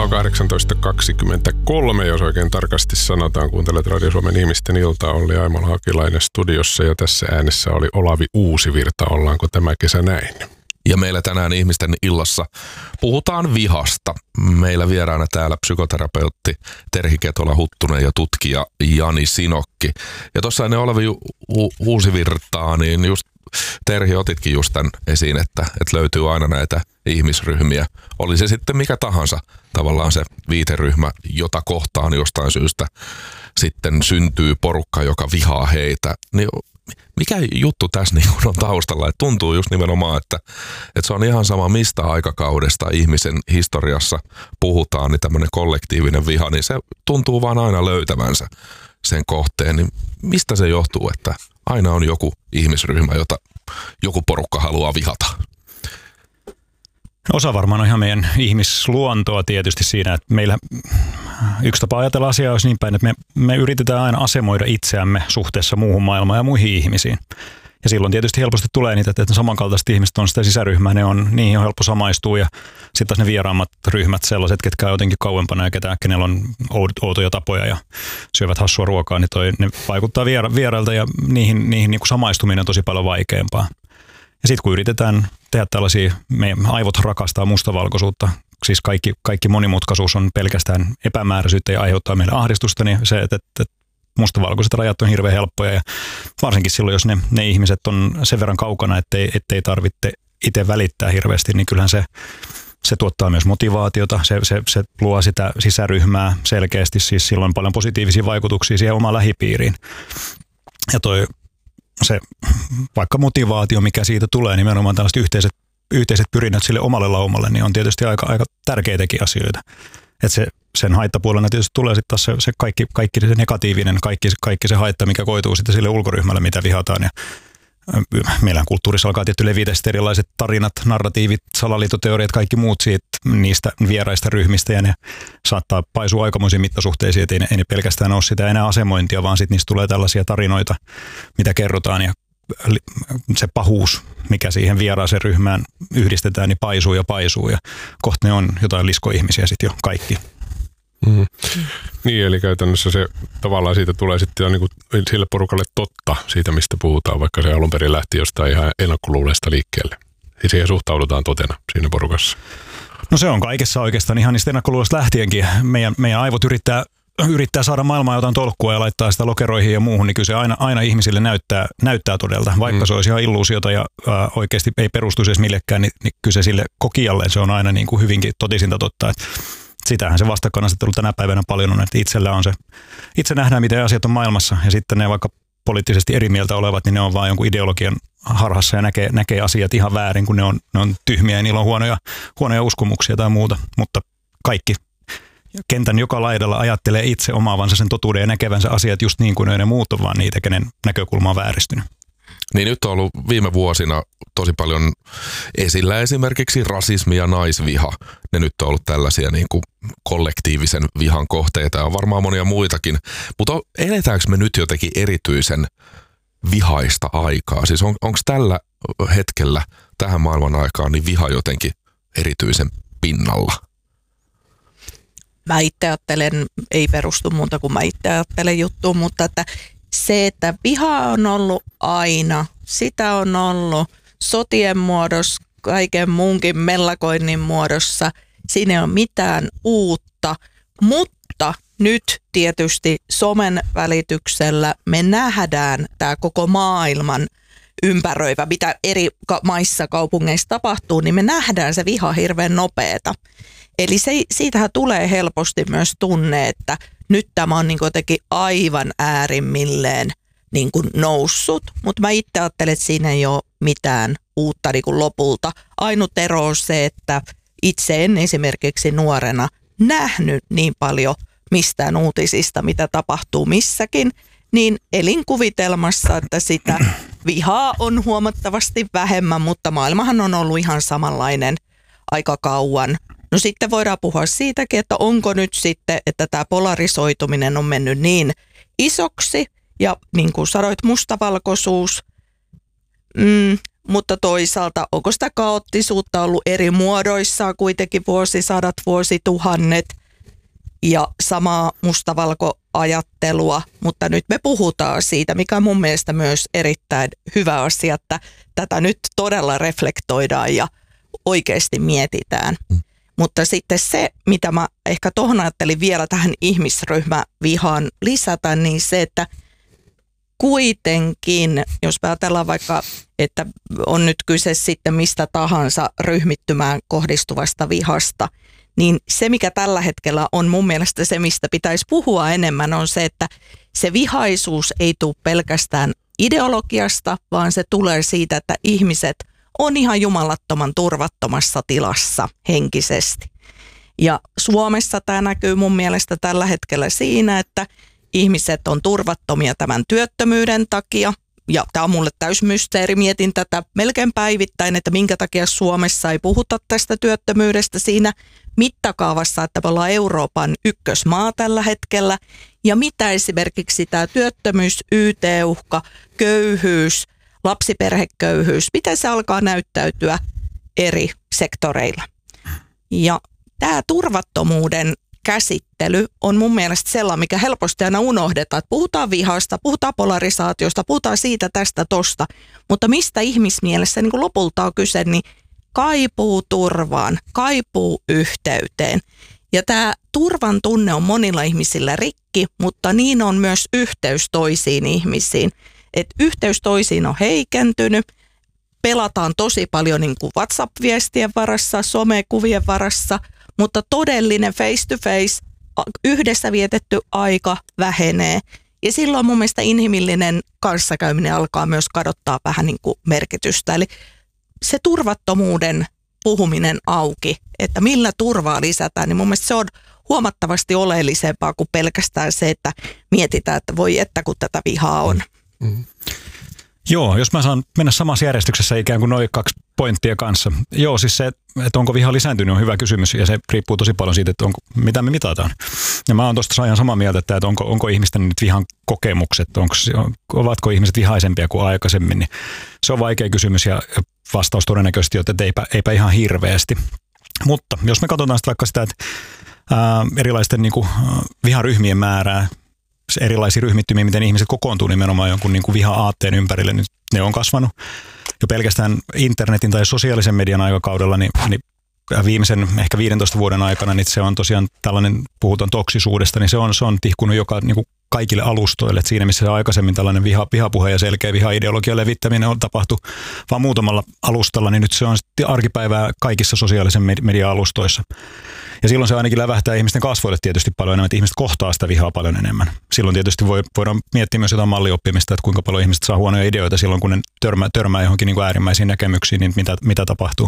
kello on 18.23, jos oikein tarkasti sanotaan. Kuuntelet Radio Suomen ihmisten iltaa. Olli Aimola-Hakilainen studiossa ja tässä äänessä oli Olavi Uusivirta. Ollaanko tämä kesä näin? Ja meillä tänään ihmisten illassa puhutaan vihasta. Meillä vieraana täällä psykoterapeutti Terhi Ketola-Huttunen ja tutkija Jani Sinokki. Ja tuossa ennen Olavi Uusivirtaa, niin just Terhi otitkin just tämän esiin, että löytyy aina näitä ihmisryhmiä. Oli se sitten mikä tahansa tavallaan se viiteryhmä, jota kohtaan jostain syystä sitten syntyy porukka, joka vihaa heitä. Niin mikä juttu tässä niin on taustalla? Että tuntuu just nimenomaan, että se on ihan sama mistä aikakaudesta ihmisen historiassa puhutaan, niin tämmöinen kollektiivinen viha, niin se tuntuu vaan aina löytävänsä sen kohteen. Niin mistä se johtuu, että aina on joku ihmisryhmä, jota joku porukka haluaa vihata? Osa varmaan on ihan meidän ihmisluontoa tietysti siinä, että meillä yksi tapa ajatella asiaa olisi niin päin, että me yritetään aina asemoida itseämme suhteessa muuhun maailmaan ja muihin ihmisiin. Ja silloin tietysti helposti tulee niitä, että samankaltaiset ihmiset on sitä sisäryhmää, niihin on helppo samaistua ja sitten taas ne vieraammat ryhmät, sellaiset, ketkä on jotenkin kauempana ja kenellä on outoja tapoja ja syövät hassua ruokaa, niin ne vaikuttaa vierailta ja niihin niin kuin samaistuminen on tosi paljon vaikeampaa. Ja sitten kun yritetään tehdä tällaisia, meidän aivot rakastaa mustavalkoisuutta, siis kaikki monimutkaisuus on pelkästään epämääräisyyttä ja aiheuttaa meille ahdistusta, niin se, että mustavalkoiset rajat on hirveän helppoja ja varsinkin silloin, jos ne ihmiset on sen verran kaukana, ettei tarvitse itse välittää hirveästi, niin kyllähän se tuottaa myös motivaatiota, se luo sitä sisäryhmää selkeästi, siis silloin paljon positiivisia vaikutuksia siihen omaan lähipiiriin. Ja se vaikka motivaatio, mikä siitä tulee, nimenomaan tällaiset yhteiset pyrinnät sille omalle laumalle, niin on tietysti aika tärkeitäkin asioita. Että sen haittapuolella tietysti tulee sitten taas se kaikki se negatiivinen, kaikki se haitta, mikä koituu sitten sille ulkoryhmälle, mitä vihataan. Ja meillä kulttuurissa alkaa tietty levitä erilaiset tarinat, narratiivit, salaliittoteoriat, kaikki muut siitä niistä vieraista ryhmistä, ja ne saattaa paisua aikamoisiin mittasuhteisiin, että ei ne pelkästään ole sitä enää asemointia, vaan sitten niistä tulee tällaisia tarinoita, mitä kerrotaan, ja se pahuus, mikä siihen vieraaseen ryhmään yhdistetään, niin paisuu, ja kohta ne on jotain liskoihmisiä sitten jo kaikki. Mm. Niin, eli käytännössä se tavallaan siitä tulee sitten niin kuin sille porukalle totta siitä, mistä puhutaan, vaikka se alun perin lähti jostain ihan ennakkoluuleista liikkeelle. Ja siihen suhtaudutaan totena siinä porukassa. No se on kaikessa oikeastaan ihan niistä ennakkoluuleista lähtienkin. Meidän aivot yrittää saada maailmaa jotain tolkkua ja laittaa sitä lokeroihin ja muuhun, niin kyllä se aina ihmisille näyttää todelta. Vaikka se olisi ihan illuusiota ja oikeasti ei perustuisi edes millekään, niin kyllä se sille kokijalle se on aina niin kuin hyvinkin totisinta totta. Että sitähän se vastakkainasettelu tänä päivänä paljon on, että itse nähdään, miten asiat on maailmassa, ja sitten ne vaikka poliittisesti eri mieltä olevat, niin ne on vaan jonkun ideologian harhassa ja näkee asiat ihan väärin, kun ne on tyhmiä ja niillä on huonoja uskomuksia tai muuta, mutta kaikki kentän joka laidalla ajattelee itse omaavansa sen totuuden ja näkevänsä asiat just niin kuin ne muut on, vaan niitä, kenen näkökulma on vääristynyt. Niin nyt on ollut viime vuosina tosi paljon esillä esimerkiksi rasismi ja naisviha. Ne nyt on ollut tällaisia niin kuin kollektiivisen vihan kohteita ja on varmaan monia muitakin. Mutta eletäänkö me nyt jotenkin erityisen vihaista aikaa? Siis onko tällä hetkellä, tähän maailman aikaan, niin viha jotenkin erityisen pinnalla? Mä itse ajattelen, ei perustu muuta kuin mä itse ajattelen juttuun, mutta että se, että viha on ollut aina, sitä on ollut sotien muodossa, kaiken muunkin mellakoinnin muodossa, siinä ei ole mitään uutta, mutta nyt tietysti somen välityksellä me nähdään tämä koko maailman ympäröivä, mitä eri maissa, kaupungeissa tapahtuu, niin me nähdään se viha hirveän nopeeta. Eli siitähän tulee helposti myös tunne, että nyt tämä on niin kuin jotenkin aivan äärimmilleen niin kuin noussut, mutta mä itse ajattelen, että siinä ei ole mitään uutta niin kuin lopulta. Ainut ero on se, että itse en esimerkiksi nuorena nähnyt niin paljon mistään uutisista, mitä tapahtuu missäkin, niin elinkuvitelmassa, että sitä vihaa on huomattavasti vähemmän, mutta maailmahan on ollut ihan samanlainen aika kauan. No sitten voidaan puhua siitäkin, että onko nyt sitten, että tämä polarisoituminen on mennyt niin isoksi ja niin kuin sanoit, mustavalkoisuus, mutta toisaalta onko sitä kaoottisuutta ollut eri muodoissaan kuitenkin vuosisadat, vuosituhannet ja samaa mustavalkoajattelua, mutta nyt me puhutaan siitä, mikä on mun mielestä myös erittäin hyvä asia, että tätä nyt todella reflektoidaan ja oikeasti mietitään. Mutta sitten se, mitä mä ehkä tuohon ajattelin vielä tähän ihmisryhmävihaan lisätä, niin se, että kuitenkin, jos ajatellaan vaikka, että on nyt kyse sitten mistä tahansa ryhmittymään kohdistuvasta vihasta, niin se, mikä tällä hetkellä on mun mielestä se, mistä pitäisi puhua enemmän, on se, että se vihaisuus ei tule pelkästään ideologiasta, vaan se tulee siitä, että ihmiset on ihan jumalattoman turvattomassa tilassa henkisesti. Ja Suomessa tämä näkyy mun mielestä tällä hetkellä siinä, että ihmiset on turvattomia tämän työttömyyden takia. Ja tämä on mulle täysmysteeri. Mietin tätä melkein päivittäin, että minkä takia Suomessa ei puhuta tästä työttömyydestä siinä mittakaavassa, että me ollaan Euroopan ykkösmaa tällä hetkellä. Ja mitä esimerkiksi tämä työttömyys, YT-uhka, köyhyys, lapsiperheköyhyys, miten se alkaa näyttäytyä eri sektoreilla. Ja tämä turvattomuuden käsittely on mun mielestä sellainen, mikä helposti aina unohdetaan, että puhutaan vihasta, puhutaan polarisaatiosta, puhutaan siitä, tästä, tosta, mutta mistä ihmismielessä niin kuin lopulta on kyse, niin kaipuu turvaan, kaipuu yhteyteen. Ja tämä turvan tunne on monilla ihmisillä rikki, mutta niin on myös yhteys toisiin ihmisiin. Että yhteys toisiin on heikentynyt, pelataan tosi paljon niin kuin WhatsApp-viestien varassa, somekuvien varassa, mutta todellinen face-to-face, yhdessä vietetty aika vähenee. Ja silloin mun mielestä inhimillinen kanssakäyminen alkaa myös kadottaa vähän niin kuin merkitystä. Eli se turvattomuuden puhuminen auki, että millä turvaa lisätään, niin mun mielestä se on huomattavasti oleellisempaa kuin pelkästään se, että mietitään, että voi että kun tätä vihaa on. Mm-hmm. Joo, jos mä saan mennä samassa järjestyksessä ikään kuin noin 2 pointtia kanssa. Joo, siis se, että onko viha lisääntynyt on hyvä kysymys ja se riippuu tosi paljon siitä, että mitä me mitataan. Ja mä oon tuosta ihan samaa mieltä, että onko ihmisten nyt vihan kokemukset, ovatko ihmiset vihaisempia kuin aikaisemmin, niin se on vaikea kysymys ja vastaus todennäköisesti, että eipä ihan hirveästi. Mutta jos me katsotaan sitten vaikka sitä, että erilaisten niin kuin, viharyhmien määrää, erilaisia ryhmittymiä, miten ihmiset kokoontuu nimenomaan jonkun niin kuin viha-aatteen ympärille, niin ne on kasvanut. Jo pelkästään internetin tai sosiaalisen median aikakaudella, niin viimeisen ehkä 15 vuoden aikana, niin se on tosiaan tällainen, puhutaan toksisuudesta, niin se on tihkunut niin kuin kaikille alustoille. Et siinä missä aikaisemmin tällainen vihapuhe ja selkeä vihaideologian levittäminen on tapahtu vaan muutamalla alustalla, niin nyt se on arkipäivää kaikissa sosiaalisen median alustoissa. Ja silloin se ainakin lävähtää ihmisten kasvoille tietysti paljon enemmän, että ihmiset kohtaa sitä vihaa paljon enemmän. Silloin tietysti voidaan miettiä myös jotain mallioppimista, että kuinka paljon ihmiset saa huonoja ideoita silloin, kun ne törmää johonkin niin kuin äärimmäisiin näkemyksiin, niin mitä tapahtuu.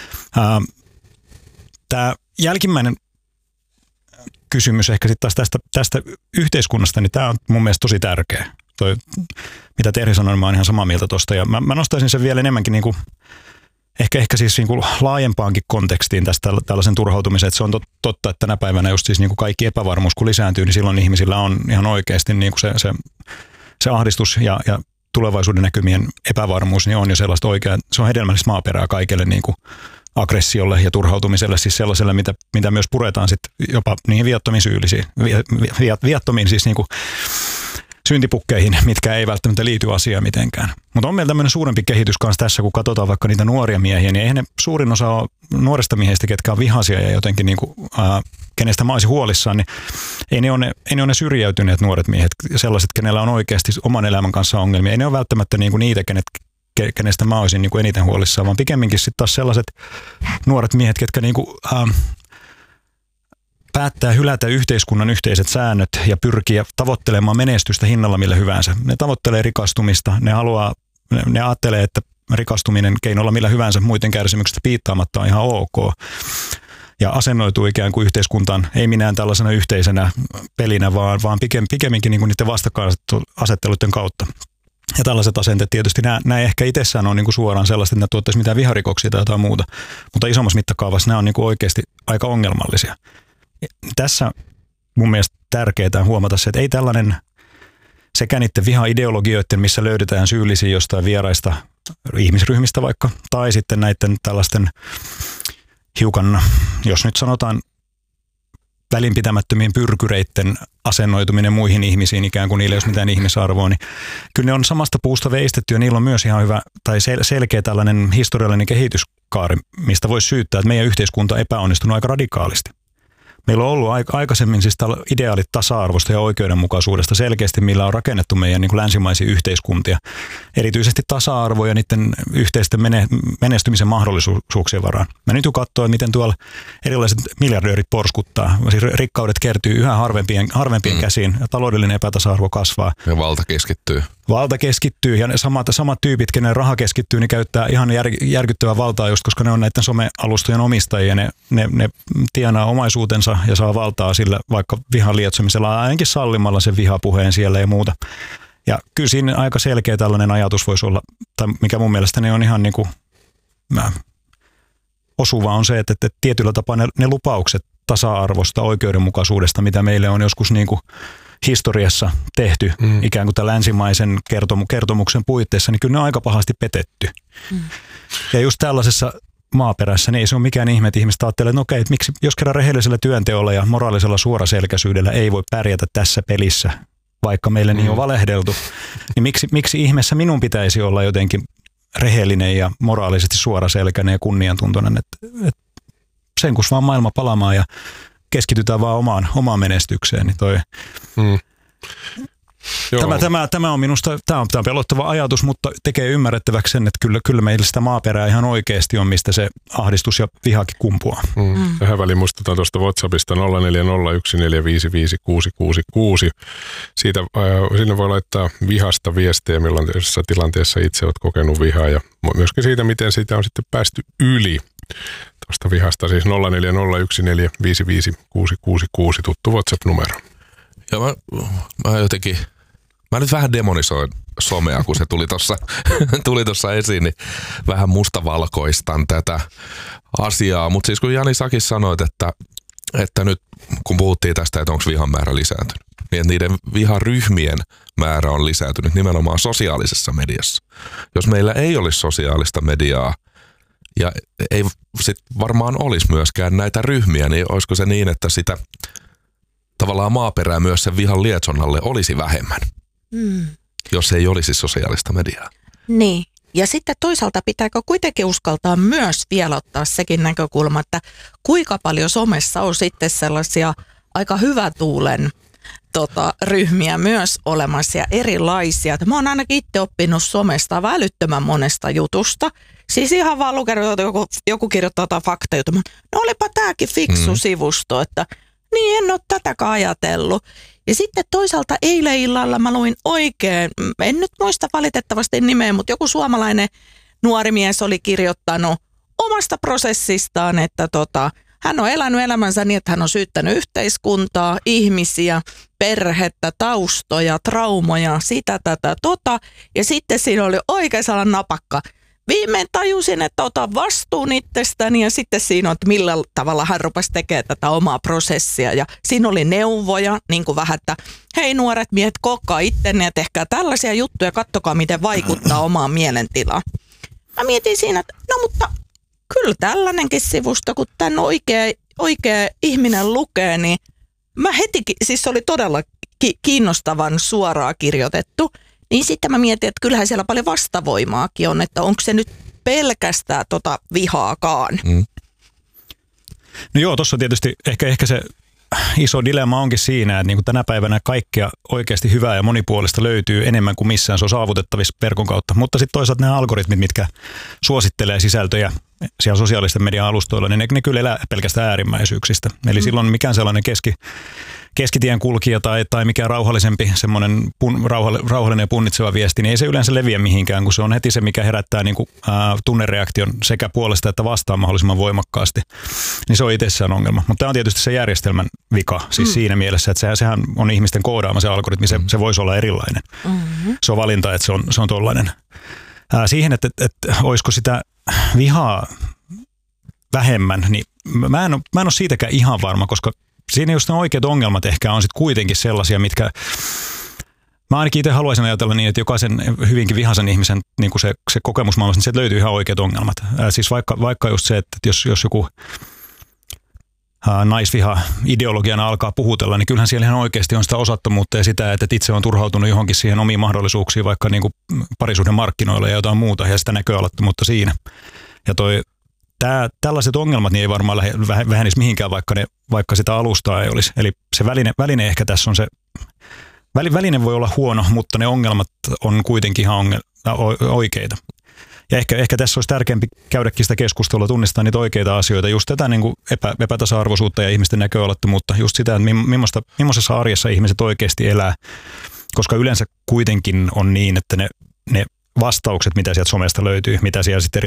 Tämä jälkimmäinen kysymys ehkä sitten taas tästä yhteiskunnasta, niin tämä on mun mielestä tosi tärkeä. Toi, mitä Terhi sanoi, niin mä oon ihan samaa mieltä tuosta. Ja mä nostaisin sen vielä enemmänkin niin kuin ehkä siis niin kuin laajempaankin kontekstiin tästä tällaisen turhautumisen, että se on totta, että tänä päivänä just siis niin kuin kaikki epävarmuus kun lisääntyy, niin silloin ihmisillä on ihan oikeasti niin kuin se ahdistus ja tulevaisuuden näkymien epävarmuus niin on jo sellaista oikeaa, se on hedelmällistä maaperää kaikelle niin kuin aggressiolle ja turhautumiselle, siis sellaiselle, mitä myös puretaan sitten jopa niihin viattomiin syyllisiin, viattomiin siis niin kuin syntipukkeihin, mitkä ei välttämättä liity asiaan mitenkään. Mutta on meillä tämmöinen suurempi kehitys kanssa tässä, kun katsotaan vaikka niitä nuoria miehiä, niin eihän ne suurin osa ole nuorista miehistä, ketkä on vihaisia ja jotenkin niin kuin, kenestä mä olisin huolissaan, niin ei ne ole ne syrjäytyneet nuoret miehet, sellaiset, kenellä on oikeasti oman elämän kanssa ongelmia. Ei ne ole välttämättä niin kuin niitä, kenestä mä olisin niin kuin eniten huolissaan, vaan pikemminkin sitten taas sellaiset nuoret miehet, ketkä niin kuin, päättää hylätä yhteiskunnan yhteiset säännöt ja pyrkiä tavoittelemaan menestystä hinnalla millä hyvänsä. Ne tavoittelee rikastumista, ne ajattelee, että rikastuminen keinolla millä hyvänsä muiden kärsimyksestä piittaamatta on ihan ok. Ja asennoituu ikään kuin yhteiskuntaan, ei minään tällaisena yhteisenä pelinä, vaan pikemminkin niin kuin niiden vastakkainasetteluiden kautta. Ja tällaiset asenteet tietysti, nämä ehkä itsessään on niin kuin suoraan sellaista, että ne tuottaisi mitään viharikoksia tai jotain muuta. Mutta isommassa mittakaavassa nämä on niin kuin oikeasti aika ongelmallisia. Tässä mun mielestä tärkeää huomata se, että ei tällainen sekä niiden viha-ideologioiden, missä löydetään syyllisiä jostain vieraista ihmisryhmistä vaikka, tai sitten näiden tällaisten hiukan, jos nyt sanotaan välinpitämättömien pyrkyreitten asennoituminen muihin ihmisiin, ikään kuin niillä ei olisi mitään ihmisarvoa, niin kyllä ne on samasta puusta veistetty ja niillä on myös ihan hyvä tai selkeä tällainen historiallinen kehityskaari, mistä voisi syyttää, että meidän yhteiskunta on epäonnistunut aika radikaalisti. Meillä on ollut aikaisemmin siis ideaalit tasa-arvosta ja oikeudenmukaisuudesta selkeästi, millä on rakennettu meidän niin kuin länsimaisia yhteiskuntia. Erityisesti tasa-arvo ja niiden yhteisten menestymisen mahdollisuuksien varaan. Mä nyt katsoin, miten tuolla erilaiset miljardöörit porskuttaa. Siis rikkaudet kertyy yhä harvempien käsiin ja taloudellinen epätasa-arvo kasvaa. Ja valta keskittyy. Valta keskittyy ja samat tyypit, kenen raha keskittyy, niin käyttää ihan järkyttävää valtaa just, koska ne on näiden somealustojen omistajia. Ne tienaa omaisuutensa ja saa valtaa sillä vaikka vihan lietsomisella, ainakin sallimalla sen vihapuheen siellä ja muuta. Ja kyllä siinä aika selkeä tällainen ajatus voisi olla, tai mikä mun mielestäni on ihan niin kuin osuva on se, että tietyllä tapaa ne lupaukset tasa-arvosta, oikeudenmukaisuudesta, mitä meille on joskus niin kuin historiassa tehty ikään kuin tämän länsimaisen kertomuksen puitteissa, niin kyllä ne on aika pahasti petetty. Ja just tällaisessa maaperässä, niin ei se ole mikään ihme, että ihmiset ajattelee, että okei, että miksi, jos kerran rehellisellä työnteolla ja moraalisella suoraselkäisyydellä ei voi pärjätä tässä pelissä, vaikka meille niin on valehdeltu, niin miksi ihmeessä minun pitäisi olla jotenkin rehellinen ja moraalisesti suoraselkäinen ja kunniantuntoinen, että sen kun vaan maailma palaamaan ja keskitytään vaan omaan menestykseen, niin toi... Tämä on minusta tämä on pelottava ajatus, mutta tekee ymmärrettäväksi sen, että kyllä meillä sitä maaperää ihan oikeasti on, mistä se ahdistus ja vihakin kumpuaa. Tähän väliin muistutan tuosta WhatsAppista 0401455666. Sinne voi laittaa vihasta viestejä, millaisessa tilanteessa itse olet kokenut vihaa ja myöskin siitä, miten siitä on sitten päästy yli. Tuosta vihasta siis 0401455666 tuttu WhatsApp-numero. Ja mä nyt vähän demonisoin somea, kun se tuli tuossa esiin, niin vähän mustavalkoistan tätä asiaa. Mutta siis kun Jani säkin sanoit, että nyt kun puhuttiin tästä, että onko vihan määrä lisääntynyt, niin että niiden viharyhmien määrä on lisääntynyt nimenomaan sosiaalisessa mediassa. Jos meillä ei olisi sosiaalista mediaa, ja ei sit varmaan olisi myöskään näitä ryhmiä, niin olisiko se niin, että sitä tavallaan maaperää myös sen vihan lietsonnalle olisi vähemmän, jos ei olisi sosiaalista mediaa. Niin, ja sitten toisaalta pitääkö kuitenkin uskaltaa myös vielä ottaa sekin näkökulma, että kuinka paljon somessa on sitten sellaisia aika hyvätuulen ryhmiä myös olemassa ja erilaisia. Mä oon ainakin itse oppinut somesta älyttömän monesta jutusta. Siis ihan vaan lukenut, joku kirjoittaa jotain faktajuttua. No olipa tääkin fiksu sivusto, että niin en ole tätäkään ajatellut. Ja sitten toisaalta eilen illalla mä luin oikein, en nyt muista valitettavasti nimeä, mutta joku suomalainen nuori mies oli kirjoittanut omasta prosessistaan, että hän on elänyt elämänsä niin, että hän on syyttänyt yhteiskuntaa, ihmisiä, perhettä, taustoja, traumoja, sitä, tätä, ja sitten siinä oli oikein sellainen napakka. Viimein tajusin, että otan vastuun itsestäni ja sitten siinä on, että millä tavalla hän rupesi tekemään tätä omaa prosessia. Ja siinä oli neuvoja, niin kuin vähän, että hei nuoret miehet, kookkaa ittenne ja tehkää tällaisia juttuja, kattokaa miten vaikuttaa omaan mielentilaan. Mä mietin siinä, että no mutta kyllä tällainenkin sivusto, kun tämän oikea ihminen lukee, niin mä heti, siis se oli todella kiinnostavan suoraan kirjoitettu. Niin sitten mä mietin, että kyllähän siellä paljon vastavoimaakin on, että onko se nyt pelkästään vihaakaan. No joo, tuossa tietysti ehkä se iso dilemma onkin siinä, että niin kuin tänä päivänä kaikkea oikeasti hyvää ja monipuolista löytyy enemmän kuin missään se on saavutettavissa verkon kautta. Mutta sitten toisaalta nämä algoritmit, mitkä suosittelee sisältöjä siellä sosiaalisten median-alustoilla, niin ne kyllä elää pelkästään äärimmäisyyksistä. Eli silloin mikään sellainen keskitien kulkija tai mikään rauhallisempi, semmoinen rauhallinen ja punnitseva viesti, niin ei se yleensä leviä mihinkään, kun se on heti se, mikä herättää niin kuin, tunnereaktion sekä puolesta että vastaan mahdollisimman voimakkaasti. Niin se on itsessään ongelma. Mutta tämä on tietysti se järjestelmän vika, siis siinä mielessä, että sehän on ihmisten koodaama se algoritmi, se voisi olla erilainen. Se on valinta, että se on tollainen. Siihen, että olisiko sitä vihaa vähemmän, niin mä en ole siitäkään ihan varma, koska siinä just ne oikeat ongelmat ehkä on sitten kuitenkin sellaisia, mitkä Mä ainakin itse haluaisin ajatella niin, että jokaisen hyvinkin vihaisen ihmisen niin kuin se kokemusmaailmassa, niin sieltä löytyy ihan oikeat ongelmat. Siis vaikka just se, että jos joku naisviha ideologiana alkaa puhutella, niin kyllähän siellä ihan oikeasti on sitä osattomuutta ja sitä, että itse on turhautunut johonkin siihen omiin mahdollisuuksiin, vaikka niin kuin parisuhden markkinoilla ja jotain muuta, ja sitä näköalattomuutta siinä. Ja tällaiset ongelmat niin ei varmaan vähenisi mihinkään, vaikka sitä alustaa ei olisi. Eli se väline ehkä tässä on se, väline voi olla huono, mutta ne ongelmat on kuitenkin ihan oikeita. Ja ehkä tässä olisi tärkeämpi käydäkin sitä keskustelua, tunnistaa niitä oikeita asioita, just tätä niin kuin epätasa-arvoisuutta ja ihmisten näköalattomuutta, just sitä, että millaisessa arjessa ihmiset oikeasti elää, koska yleensä kuitenkin on niin, että ne vastaukset, mitä sieltä somesta löytyy, mitä siellä sitten